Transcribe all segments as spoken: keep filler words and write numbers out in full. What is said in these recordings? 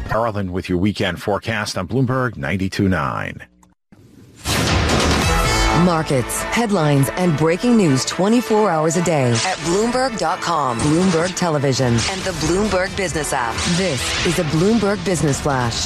Carlin with your weekend forecast on Bloomberg ninety-two point nine. Markets, headlines, and breaking news twenty-four hours a day at Bloomberg dot com, Bloomberg Television, and the Bloomberg Business app. This is a Bloomberg Business Flash.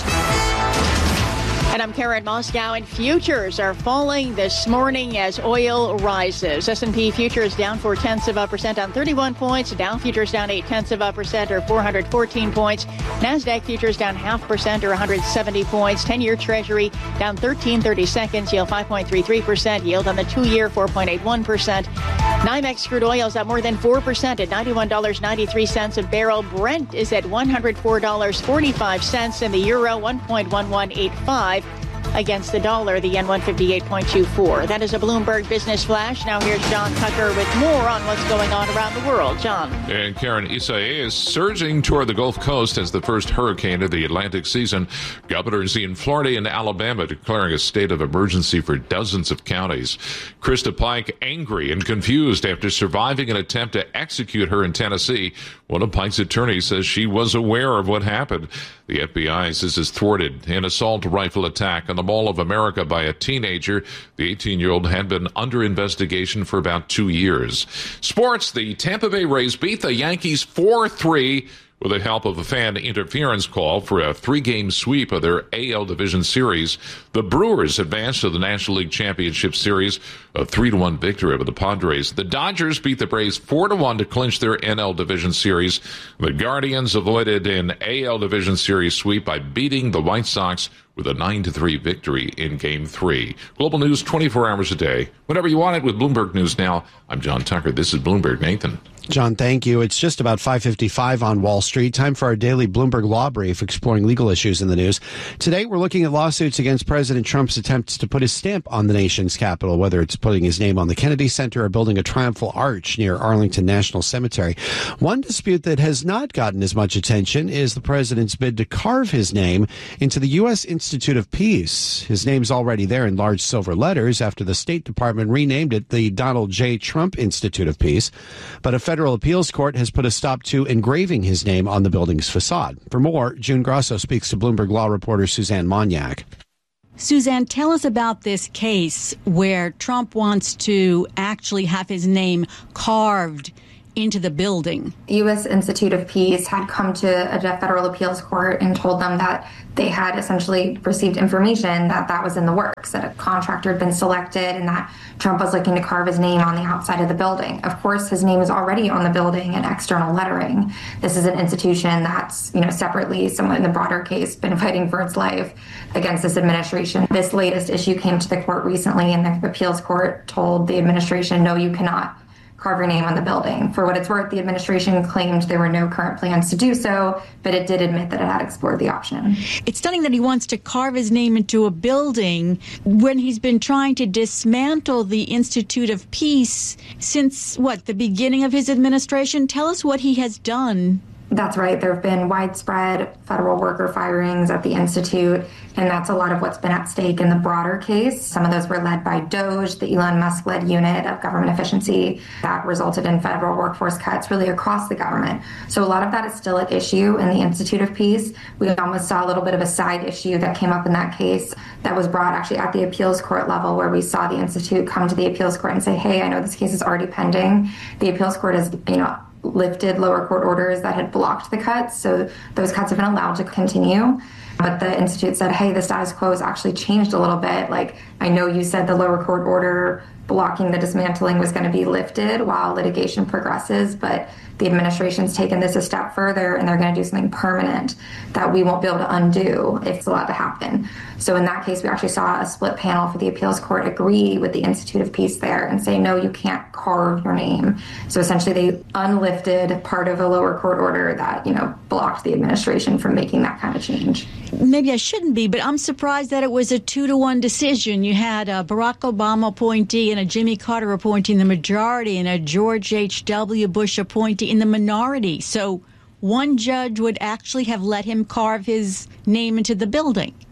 And I'm Karen Moscow, and futures are falling this morning as oil rises. S and P futures down four tenths of a percent on thirty-one points. Dow futures down eight tenths of a percent or four hundred fourteen points. NASDAQ futures down half percent or one hundred seventy points. ten-year Treasury down thirteen thirty-seconds, yield five point three three percent. Yield on the two-year four point eight one percent. NYMEX crude oil is up more than four percent at ninety-one dollars and ninety-three cents a barrel. Brent is at one hundred four dollars and forty-five cents, and the euro one point one one eight five. Against the dollar, the yen one fifty-eight point two four. That is a Bloomberg Business Flash. Now here's John Tucker with more on what's going on around the world. John. And Karen, Isaias is surging toward the Gulf Coast as the first hurricane of the Atlantic season. Governors in Florida and Alabama declaring a state of emergency for dozens of counties. Krista Pike angry and confused after surviving an attempt to execute her in Tennessee. One of Pike's attorneys says she was aware of what happened. The F B I says has thwarted an assault rifle attack on the Mall of America by a teenager. The eighteen-year-old had been under investigation for about two years. Sports, the Tampa Bay Rays beat the Yankees four three with the help of a fan interference call for a three-game sweep of their A L Division Series. The Brewers advanced to the National League Championship Series, a three to one victory over the Padres. The Dodgers beat the Braves four to one to clinch their N L Division Series. The Guardians avoided an A L Division Series sweep by beating the White Sox with a nine to three victory in Game three. Global news twenty-four hours a day. Whenever you want it with Bloomberg News Now, I'm John Tucker. This is Bloomberg. Nathan. John, thank you. It's just about five fifty-five on Wall Street. Time for our daily Bloomberg Law Brief, exploring legal issues in the news. Today, we're looking at lawsuits against President Trump's attempts to put his stamp on the nation's capital, whether it's putting his name on the Kennedy Center or building a triumphal arch near Arlington National Cemetery. One dispute that has not gotten as much attention is the president's bid to carve his name into the U S Institute of Peace. His name's already there in large silver letters after the State Department renamed it the Donald J. Trump Institute of Peace. But a federal appeals court has put a stop to engraving his name on the building's facade. For more, June Grosso speaks to Bloomberg Law reporter Suzanne Monyak. Suzanne, tell us about this case where Trump wants to actually have his name carved into the building. The U S Institute of Peace had come to a federal appeals court and told them that they had essentially received information that that was in the works, that a contractor had been selected and that Trump was looking to carve his name on the outside of the building. Of course, his name is already on the building in external lettering. This is an institution that's, you know, separately, someone in the broader case, been fighting for its life against this administration. This latest issue came to the court recently, and the appeals court told the administration, no, you cannot carve your name on the building. For what it's worth, the administration claimed there were no current plans to do so, but it did admit that it had explored the option. It's stunning that he wants to carve his name into a building when he's been trying to dismantle the Institute of Peace since, what, the beginning of his administration? Tell us what he has done. That's right. There have been widespread federal worker firings at the Institute, and that's a lot of what's been at stake in the broader case. Some of those were led by DOGE, the Elon Musk-led unit of government efficiency that resulted in federal workforce cuts really across the government. So a lot of that is still at issue in the Institute of Peace. We almost saw a little bit of a side issue that came up in that case that was brought actually at the appeals court level, where we saw the Institute come to the appeals court and say, hey, I know this case is already pending. The appeals court has, you know, lifted lower court orders that had blocked the cuts, so those cuts have been allowed to continue. But the Institute said, hey, the status quo has actually changed a little bit. Like, I know you said the lower court order blocking the dismantling was going to be lifted while litigation progresses, but the administration's taken this a step further, and they're going to do something permanent that we won't be able to undo if it's allowed to happen. So in that case, we actually saw a split panel for the appeals court agree with the Institute of Peace there and say, no, you can't carve your name. So essentially they unlifted part of a lower court order that, you know, blocked the administration from making that kind of change. Maybe I shouldn't be, but I'm surprised that it was a two to one decision. You had a Barack Obama appointee and a Jimmy Carter appointee in the majority and a George H W Bush appointee in the minority. So one judge would actually have let him carve his name into the building.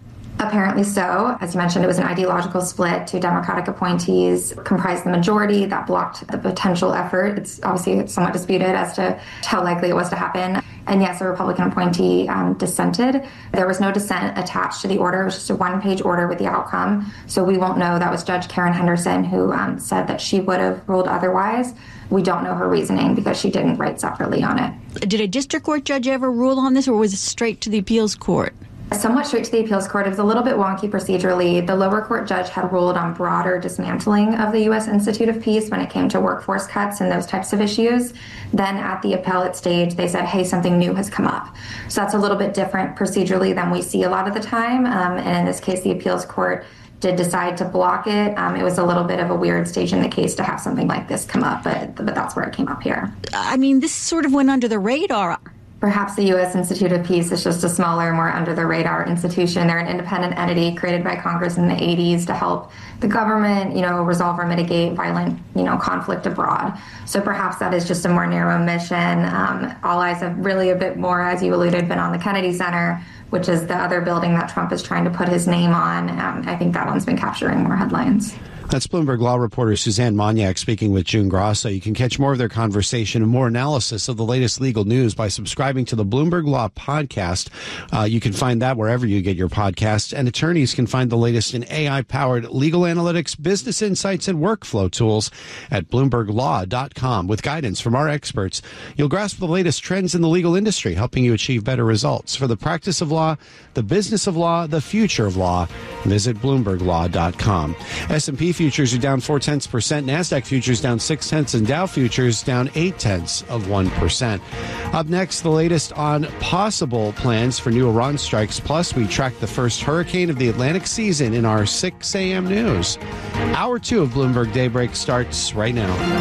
Apparently so. As you mentioned, it was an ideological split. Two Democratic appointees comprised the majority that blocked the potential effort. It's obviously somewhat disputed as to how likely it was to happen. And yes, a Republican appointee um, dissented. There was no dissent attached to the order. It was just a one-page order with the outcome. So we won't know. That was Judge Karen Henderson who um, said that she would have ruled otherwise. We don't know her reasoning because she didn't write separately on it. Did a district court judge ever rule on this, or was it straight to the appeals court? Somewhat straight to the appeals court. It was a little bit wonky procedurally. The lower court judge had ruled on broader dismantling of the U S Institute of Peace when it came to workforce cuts and those types of issues. Then at the appellate stage, they said, hey, something new has come up. So that's a little bit different procedurally than we see a lot of the time. Um, and in this case, the appeals court did decide to block it. Um, it was a little bit of a weird stage in the case to have something like this come up, but but that's where it came up here. I mean, this sort of went under the radar. Perhaps the U S Institute of Peace is just a smaller, more under-the-radar institution. They're an independent entity created by Congress in the eighties to help the government, you know, resolve or mitigate violent, you know, conflict abroad. So perhaps that is just a more narrow mission. Um, all eyes have really a bit more, as you alluded, been on the Kennedy Center, which is the other building that Trump is trying to put his name on. Um, I think that one's been capturing more headlines. That's Bloomberg Law reporter Suzanne Moniak speaking with June Grasso. You can catch more of their conversation and more analysis of the latest legal news by subscribing to the Bloomberg Law podcast. Uh, you can find that wherever you get your podcasts, and attorneys can find the latest in A I-powered legal analytics, business insights, and workflow tools at bloomberg law dot com. With guidance from our experts, you'll grasp the latest trends in the legal industry, helping you achieve better results. For the practice of law, the business of law, the future of law, visit bloomberg law dot com. S and P futures are down four tenths percent. NASDAQ futures down six tenths, and Dow futures down eight tenths of one percent. Up next, the latest on possible plans for new Iran strikes. Plus, we track the first hurricane of the Atlantic season in our six a.m. news. Hour two of Bloomberg Daybreak starts right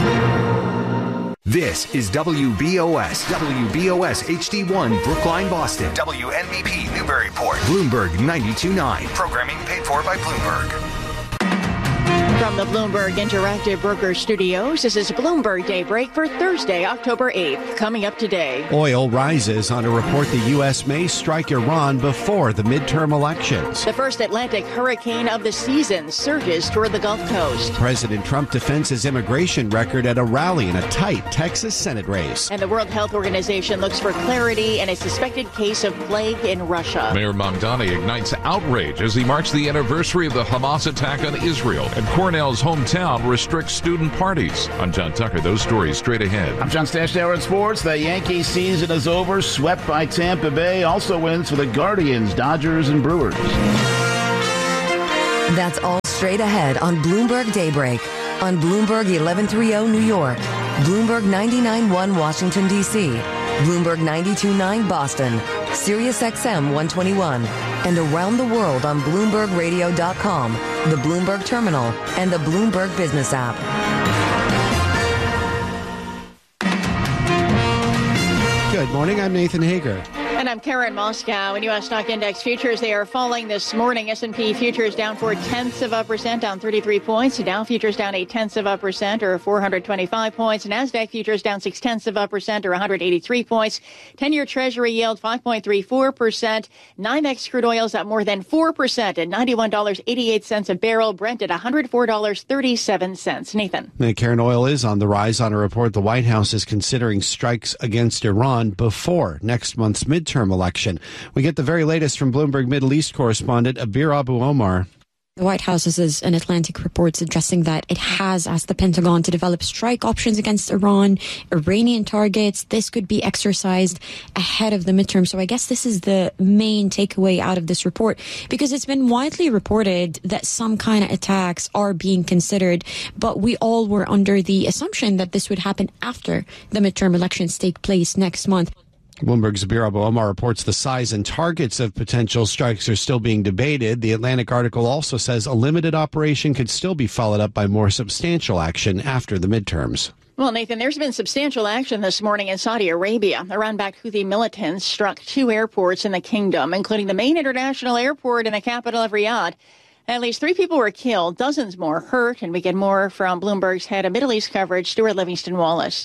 now. This is W B O S, W B O S H D one, Brookline, Boston. W N B P, Newburyport. Bloomberg ninety-two point nine. Programming paid for by Bloomberg. From the Bloomberg Interactive Broker Studios, this is Bloomberg Daybreak for Thursday, October eighth. Coming up today. Oil rises on a report the U S may strike Iran before the midterm elections. The first Atlantic hurricane of the season surges toward the Gulf Coast. President Trump defends his immigration record at a rally in a tight Texas Senate race. And the World Health Organization looks for clarity in a suspected case of plague in Russia. Mayor Mamdani ignites outrage as he marks the anniversary of the Hamas attack on Israel. And Cornell's hometown restricts student parties. I'm John Tucker. Those stories straight ahead. I'm John Stashdauer in sports. The Yankee season is over, swept by Tampa Bay. Also wins for the Guardians, Dodgers, and Brewers. That's all straight ahead on Bloomberg Daybreak. On Bloomberg eleven thirty New York, Bloomberg ninety-nine point one Washington, D C, Bloomberg ninety-two point nine Boston, Sirius X M one twenty-one, and around the world on Bloomberg Radio dot com, the Bloomberg Terminal, and the Bloomberg Business app. Good morning. I'm Nathan Hager. And I'm Karen Moscow. In U S stock index futures, they are falling this morning. S and P futures down four tenths of a percent, down thirty-three points. Dow futures down eight tenths of a percent, or four hundred twenty-five points. NASDAQ futures down six tenths of a percent, or one hundred eighty-three points. ten-year Treasury yield five point three four percent. NYMEX crude oil's up more than four percent at ninety-one dollars and eighty-eight cents a barrel. Brent at one hundred four dollars and thirty-seven cents. Nathan. And Karen, oil is on the rise on a report the White House is considering strikes against Iran before next month's midterm election. We get the very latest from Bloomberg Middle East correspondent Abir Abu Omar. The White House says an Atlantic report suggesting that it has asked the Pentagon to develop strike options against Iran, Iranian targets. This could be exercised ahead of the midterm. So I guess this is the main takeaway out of this report, because it's been widely reported that some kind of attacks are being considered, but we all were under the assumption that this would happen after the midterm elections take place next month. Bloomberg's Abir Abu Omar reports the size and targets of potential strikes are still being debated. The Atlantic article also says a limited operation could still be followed up by more substantial action after the midterms. Well, Nathan, there's been substantial action this morning in Saudi Arabia. Iran-backed Houthi militants struck two airports in the kingdom, including the main international airport in the capital of Riyadh. At least three people were killed, dozens more hurt, and we get more from Bloomberg's head of Middle East coverage, Stuart Livingston Wallace.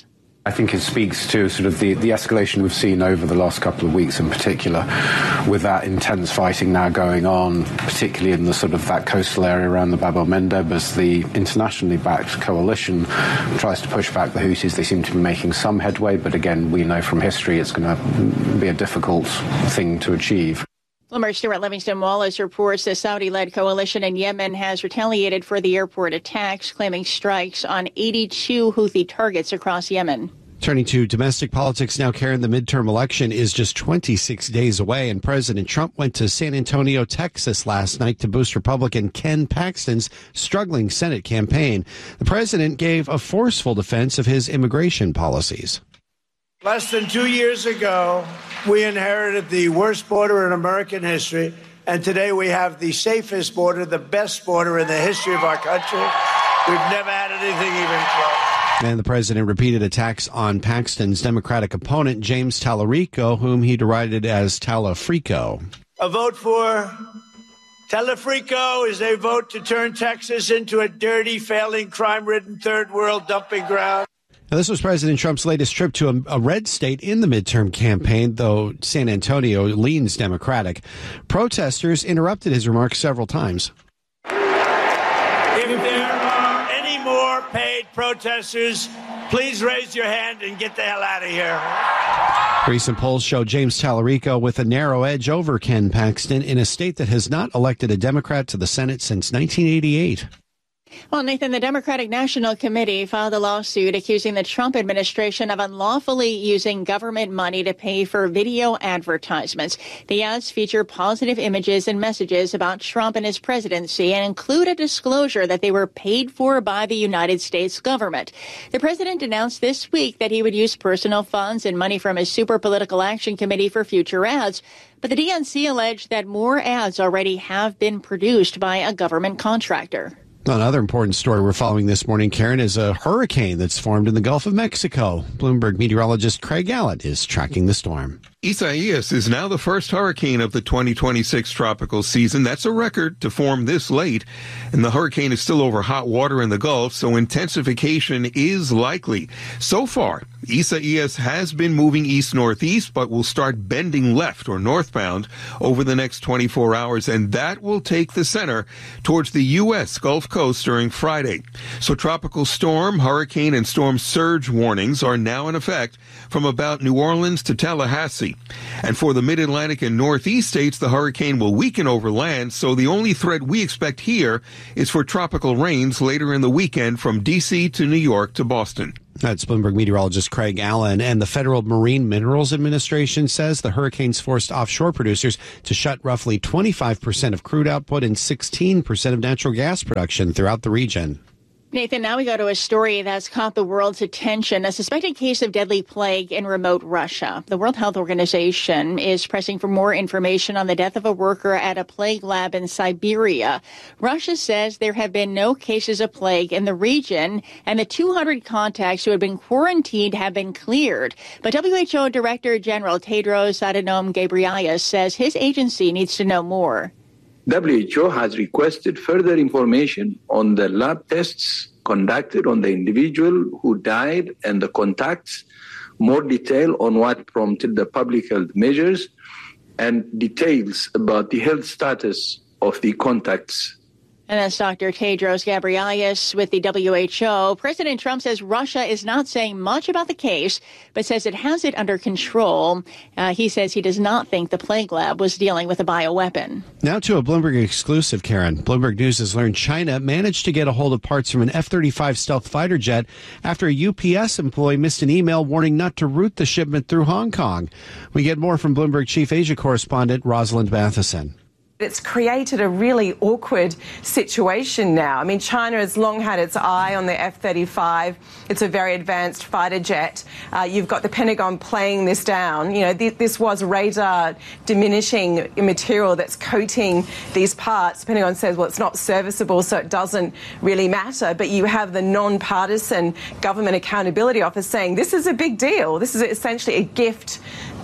I think it speaks to sort of the, the escalation we've seen over the last couple of weeks in particular, with that intense fighting now going on, particularly in the sort of that coastal area around the Bab el-Mandeb, as the internationally backed coalition tries to push back the Houthis. They seem to be making some headway, but again, we know from history it's going to be a difficult thing to achieve. Bloomberg's Stuart Livingston Wallace reports the Saudi-led coalition in Yemen has retaliated for the airport attacks, claiming strikes on eighty-two Houthi targets across Yemen. Turning to domestic politics now, Karen, the midterm election is just twenty-six days away, and President Trump went to San Antonio, Texas last night to boost Republican Ken Paxton's struggling Senate campaign. The president gave a forceful defense of his immigration policies. Less than two years ago, we inherited the worst border in American history, and today we have the safest border, the best border in the history of our country. We've never had anything even close. And the president repeated attacks on Paxton's Democratic opponent, James Tallarico, whom he derided as Talafrico. A vote for Talafrico is a vote to turn Texas into a dirty, failing, crime-ridden third world dumping ground. Now, this was President Trump's latest trip to a, a red state in the midterm campaign, though San Antonio leans Democratic. Protesters interrupted his remarks several times. If there are any more paid protesters, please raise your hand and get the hell out of here. Recent polls show James Tallarico with a narrow edge over Ken Paxton in a state that has not elected a Democrat to the Senate since nineteen eighty-eight. Well, Nathan, the Democratic National Committee filed a lawsuit accusing the Trump administration of unlawfully using government money to pay for video advertisements. The ads feature positive images and messages about Trump and his presidency and include a disclosure that they were paid for by the United States government. The president announced this week that he would use personal funds and money from his Super Political Action Committee for future ads. But the D N C alleged that more ads already have been produced by a government contractor. Another important story we're following this morning, Karen, is a hurricane that's formed in the Gulf of Mexico. Bloomberg meteorologist Craig Gallant is tracking the storm. Isaias is now the first hurricane of the twenty twenty-six tropical season. That's a record to form this late. And the hurricane is still over hot water in the Gulf, so intensification is likely. So far, Isaias has been moving east-northeast, but will start bending left or northbound over the next twenty-four hours, and that will take the center towards the U S Gulf Coast during Friday. So tropical storm, hurricane, and storm surge warnings are now in effect from about New Orleans to Tallahassee. And for the mid-Atlantic and northeast states, the hurricane will weaken over land, so the only threat we expect here is for tropical rains later in the weekend from D C to New York to Boston. That's Bloomberg meteorologist Craig Allen. And the Federal Marine Minerals Administration says the hurricanes forced offshore producers to shut roughly twenty-five percent of crude output and sixteen percent of natural gas production throughout the region. Nathan, now we go to a story that's caught the world's attention, a suspected case of deadly plague in remote Russia. The World Health Organization is pressing for more information on the death of a worker at a plague lab in Siberia. Russia says there have been no cases of plague in the region, and the two hundred contacts who had been quarantined have been cleared. But W H O Director General Tedros Adhanom Ghebreyesus says his agency needs to know more. W H O has requested further information on the lab tests conducted on the individual who died and the contacts, more detail on what prompted the public health measures, and details about the health status of the contacts. And that's Doctor Tedros Ghebreyesus with the W H O. President Trump says Russia is not saying much about the case, but says it has it under control. Uh, he says he does not think the plague lab was dealing with a bioweapon. Now to a Bloomberg exclusive, Karen. Bloomberg News has learned China managed to get a hold of parts from an F thirty-five stealth fighter jet after a U P S employee missed an email warning not to route the shipment through Hong Kong. We get more from Bloomberg Chief Asia correspondent Rosalind Matheson. It's created a really awkward situation now. I mean, China has long had its eye on the F thirty-five. It's a very advanced fighter jet. Uh, you've got the Pentagon playing this down. You know, th- this was radar diminishing material that's coating these parts. The Pentagon says, well, it's not serviceable, so it doesn't really matter. But you have the non-partisan Government Accountability Office saying this is a big deal. This is essentially a gift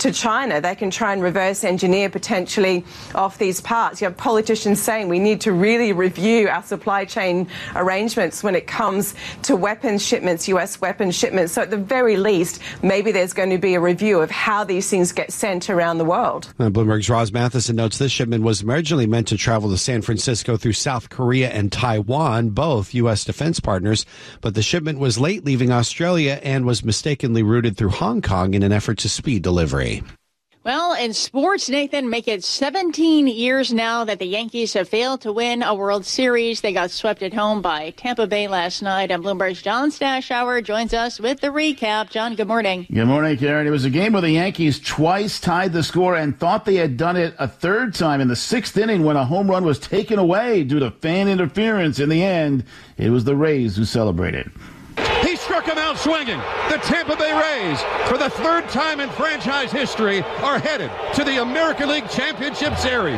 to China. They can try and reverse engineer potentially off these parts. You have politicians saying we need to really review our supply chain arrangements when it comes to weapons shipments, U S weapons shipments. So at the very least, maybe there's going to be a review of how these things get sent around the world. Uh, Bloomberg's Roz Matheson notes this shipment was originally meant to travel to San Francisco through South Korea and Taiwan, both U S defense partners, but the shipment was late leaving Australia and was mistakenly routed through Hong Kong in an effort to speed delivery. Well, in sports, Nathan, make it seventeen years now that the Yankees have failed to win a World Series. They got swept at home by Tampa Bay last night. And Bloomberg's John Stashower joins us with the recap. John, good morning. Good morning, Karen. It was a game where the Yankees twice tied the score and thought they had done it a third time in the sixth inning when a home run was taken away due to fan interference. In the end, it was the Rays who celebrated. He struck him out swinging. The Tampa Bay Rays, for the third time in franchise history, are headed to the American League Championship Series.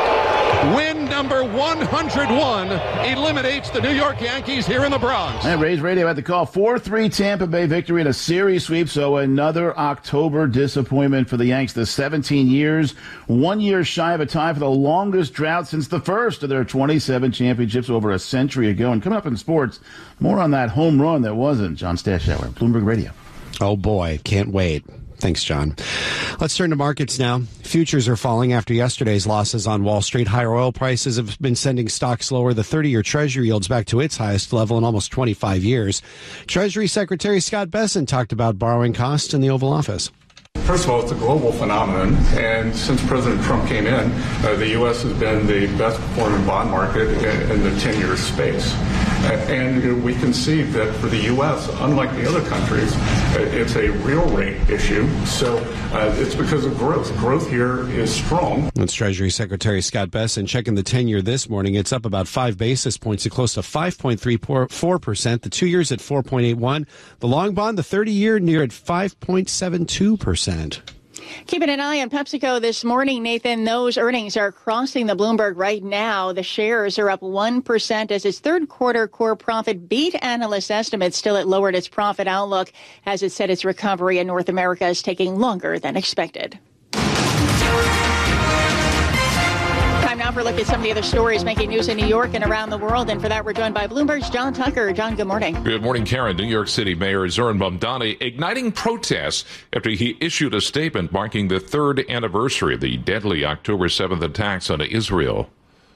Win number one hundred one eliminates the New York Yankees here in the Bronx. And Rays Radio had the call. four three Tampa Bay victory in a series sweep, so another October disappointment for the Yanks. The seventeen years, one year shy of a tie for the longest drought since the first of their twenty-seven championships over a century ago. And coming up in sports, more on that home run that wasn't. John Stashower, Bloomberg Radio. Oh, boy. Can't wait. Thanks, John. Let's turn to markets now. Futures are falling after yesterday's losses on Wall Street. Higher oil prices have been sending stocks lower. The thirty-year Treasury yields back to its highest level in almost twenty-five years. Treasury Secretary Scott Bessent talked about borrowing costs in the Oval Office. First of all, it's a global phenomenon, and since President Trump came in, uh, the U S has been the best performing bond market in, in the ten-year space. Uh, and you know, we can see that for the U S, unlike the other countries, uh, it's a real rate issue. So uh, it's because of growth. Growth here is strong. That's Treasury Secretary Scott Bessent checking the ten-year this morning. It's up about five basis points to close to five point three four percent. The two years at four point eight one. The long bond, the thirty-year, near at five point seven two percent. Keeping an eye on PepsiCo this morning, Nathan. Those earnings are crossing the Bloomberg right now. The shares are up one percent as its third quarter core profit beat analyst estimates. Still, it lowered its profit outlook as it said its recovery in North America is taking longer than expected. Time now for a look at some of the other stories making news in New York and around the world. And for that, we're joined by Bloomberg's John Tucker. John, good morning. Good morning, Karen. New York City Mayor Zoran Mamdani igniting protests after he issued a statement marking the third anniversary of the deadly October seventh attacks on Israel.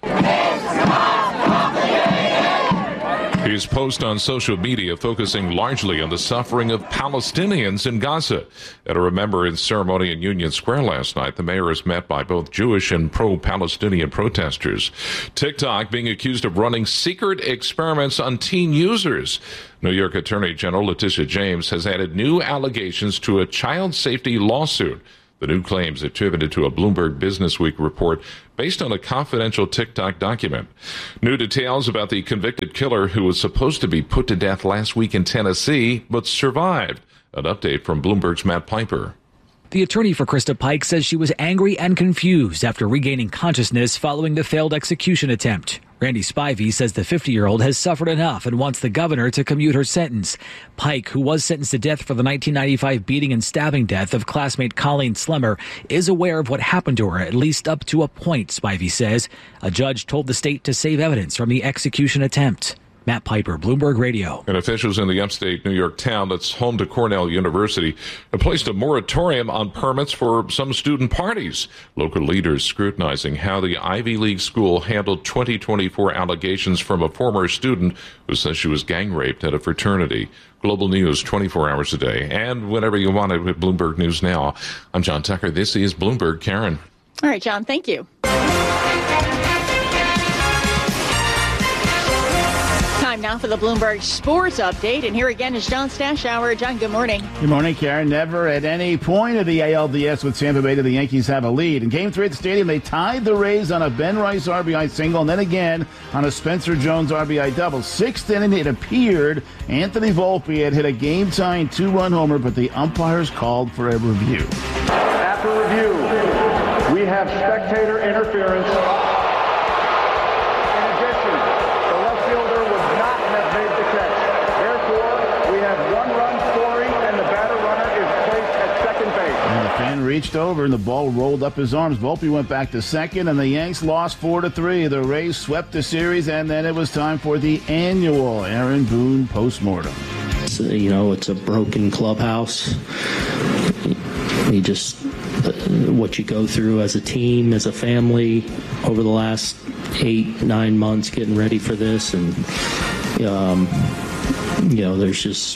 His post on social media focusing largely on the suffering of Palestinians in Gaza. At a remembrance ceremony in Union Square last night, the mayor is met by both Jewish and pro-Palestinian protesters. TikTok being accused of running secret experiments on teen users. New York Attorney General Letitia James has added new allegations to a child safety lawsuit. The new claims attributed to a Bloomberg Businessweek report based on a confidential TikTok document. New details about the convicted killer who was supposed to be put to death last week in Tennessee, but survived. An update from Bloomberg's Matt Piper. The attorney for Krista Pike says she was angry and confused after regaining consciousness following the failed execution attempt. Randy Spivey says the fifty-year-old has suffered enough and wants the governor to commute her sentence. Pike, who was sentenced to death for the nineteen ninety-five beating and stabbing death of classmate Colleen Slemmer, is aware of what happened to her, at least up to a point, Spivey says. A judge told the state to save evidence from the execution attempt. Matt Piper, Bloomberg Radio. And officials in the upstate New York town that's home to Cornell University have placed a moratorium on permits for some student parties. Local leaders scrutinizing how the Ivy League school handled twenty twenty-four allegations from a former student who says she was gang raped at a fraternity. Global News twenty-four hours a day. And whenever you want it with Bloomberg News Now. I'm John Tucker. This is Bloomberg. Karen. All right, John, thank you. Time now for the Bloomberg Sports Update. And here again is John Stashower. John, good morning. Good morning, Karen. Never at any point of the A L D S with Tampa Bay do the Yankees have a lead. In Game three at the stadium, they tied the Rays on a Ben Rice R B I single, and then again on a Spencer Jones R B I double. Sixth inning, it appeared Anthony Volpe had hit a game-tying two-run homer, but the umpires called for a review. After review, we have spectator interference. reached over and the ball rolled up his arms. Volpe went back to second, and the Yanks lost four to three. The Rays swept the series, and then it was time for the annual Aaron Boone postmortem. It's, you know, it's a broken clubhouse. You just what you go through as a team, as a family, over the last eight, nine months getting ready for this, and um, you know, there's just.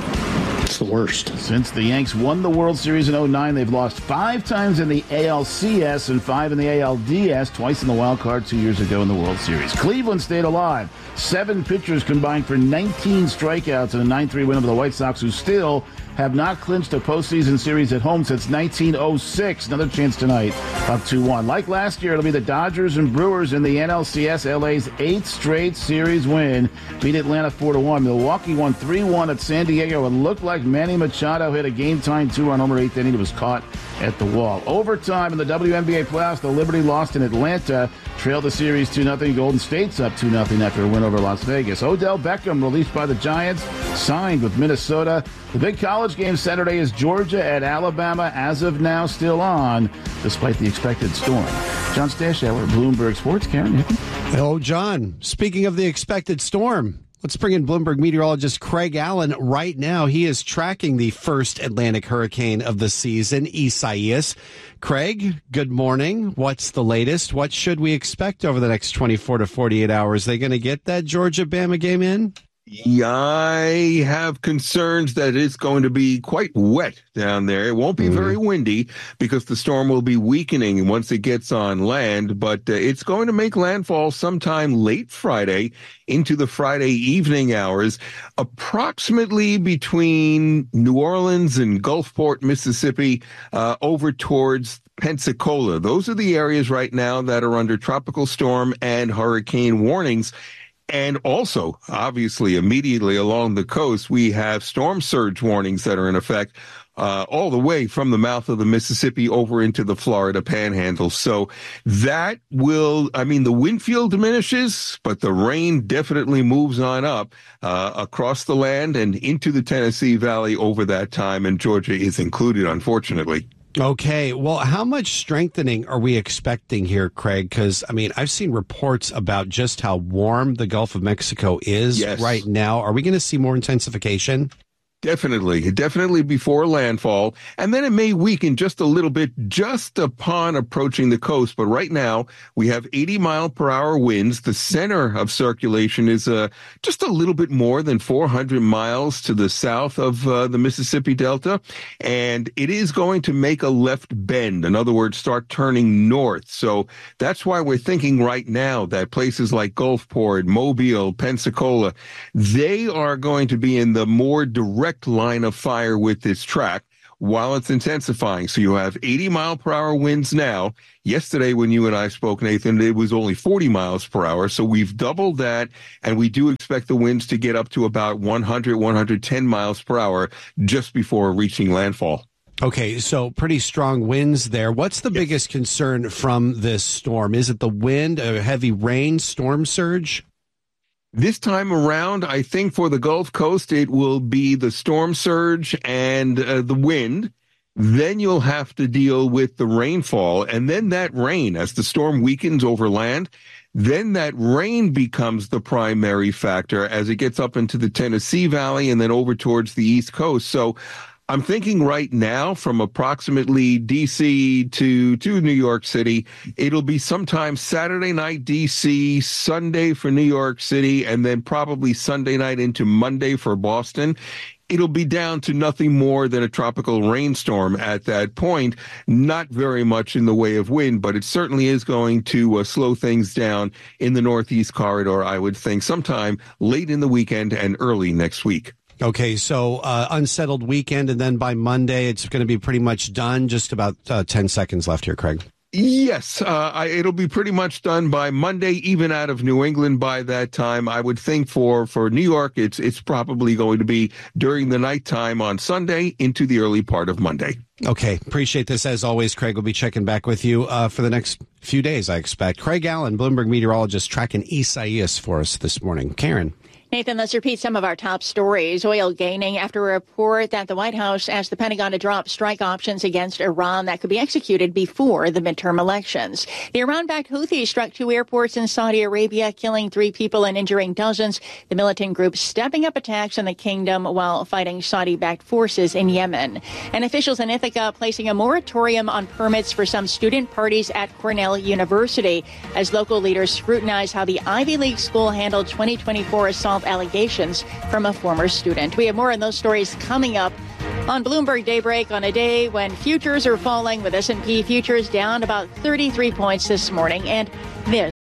The worst. Since the Yanks won the World Series in oh nine, they've lost five times in the A L C S and five in the A L D S, twice in the wild card two years ago in the World Series. Cleveland stayed alive. Seven pitchers combined for nineteen strikeouts in a nine three win over the White Sox, who still have not clinched a postseason series at home since nineteen oh six. Another chance tonight, up two one. Like last year, it'll be the Dodgers and Brewers in the N L C S. L A's eighth straight series win. Beat Atlanta four to one. Milwaukee won three one at San Diego. It looked like Manny Machado hit a game-tying two-run homer eighth inning. It was caught at the wall. Overtime in the W N B A playoffs, the Liberty lost in Atlanta. Trailed the series two nothing. Golden State's up two nothing after a win over Las Vegas. Odell Beckham, released by the Giants, signed with Minnesota. The big college game Saturday is Georgia at Alabama, as of now still on, despite the expected storm. John Stashower, Bloomberg Sports. Karen. Hello, John. Speaking of the expected storm, let's bring in Bloomberg meteorologist Craig Allen right now. He is tracking the first Atlantic hurricane of the season, Isaias. Craig, good morning. What's the latest? What should we expect over the next twenty-four to forty-eight hours? Are they going to get that Georgia-Bama game in? Yeah, I have concerns that it's going to be quite wet down there. It won't be mm. very windy because the storm will be weakening once it gets on land, but uh, it's going to make landfall sometime late Friday into the Friday evening hours, approximately between New Orleans and Gulfport, Mississippi, uh, over towards Pensacola. Those are the areas right now that are under tropical storm and hurricane warnings. And also, obviously, immediately along the coast, we have storm surge warnings that are in effect uh, all the way from the mouth of the Mississippi over into the Florida Panhandle. So that will, I mean, the wind field diminishes, but the rain definitely moves on up uh, across the land and into the Tennessee Valley over that time, and Georgia is included, unfortunately. Okay, well, how much strengthening are we expecting here, Craig? Because, I mean, I've seen reports about just how warm the Gulf of Mexico is yes. right now. Are we going to see more intensification? Definitely, definitely before landfall. And then it may weaken just a little bit just upon approaching the coast. But right now, we have eighty mile per hour winds. The center of circulation is uh, just a little bit more than four hundred miles to the south of uh, the Mississippi Delta. And it is going to make a left bend. In other words, start turning north. So that's why we're thinking right now that places like Gulfport, Mobile, Pensacola, they are going to be in the more direct line of fire with this track while it's intensifying. So you have eighty mile per hour winds now. Yesterday, when you and I spoke, Nathan, it was only forty miles per hour. So we've doubled that, and we do expect the winds to get up to about one hundred, one hundred ten miles per hour just before reaching landfall. Okay, so pretty strong winds there. What's the yes. biggest concern from this storm? Is it the wind, a heavy rain, storm surge? This time around, I think for the Gulf Coast, it will be the storm surge and uh, the wind. Then you'll have to deal with the rainfall. And then that rain, as the storm weakens over land, then that rain becomes the primary factor as it gets up into the Tennessee Valley and then over towards the East Coast. So I'm thinking right now from approximately D C to, to New York City, it'll be sometime Saturday night D C, Sunday for New York City, and then probably Sunday night into Monday for Boston. It'll be down to nothing more than a tropical rainstorm at that point. Not very much in the way of wind, but it certainly is going to uh, slow things down in the Northeast corridor, I would think, sometime late in the weekend and early next week. Okay, so uh, unsettled weekend, and then by Monday, it's going to be pretty much done. Just about uh, ten seconds left here, Craig. Yes, uh, I, it'll be pretty much done by Monday, even out of New England by that time. I would think for, for New York, it's it's probably going to be during the nighttime on Sunday into the early part of Monday. Okay, appreciate this as always, Craig. We'll be checking back with you uh, for the next few days, I expect. Craig Allen, Bloomberg meteorologist, tracking Isaias for us this morning. Karen. Nathan, let's repeat some of our top stories. Oil gaining after a report that the White House asked the Pentagon to drop strike options against Iran that could be executed before the midterm elections. The Iran-backed Houthis struck two airports in Saudi Arabia, killing three people and injuring dozens. The militant group stepping up attacks in the kingdom while fighting Saudi-backed forces in Yemen. And officials in Ithaca placing a moratorium on permits for some student parties at Cornell University as local leaders scrutinize how the Ivy League school handled twenty twenty-four assault allegations from a former student. We have more on those stories coming up on Bloomberg Daybreak on a day when futures are falling, with S and P futures down about thirty-three points this morning. And this